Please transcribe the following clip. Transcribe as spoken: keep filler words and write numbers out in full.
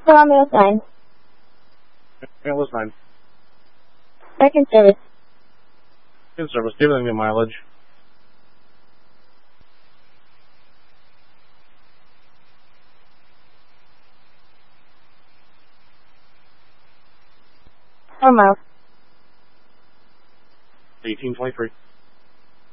Romeo sign. Atlas nine. Second service. Good service. Giving me mileage. Four miles. eighteen twenty-three.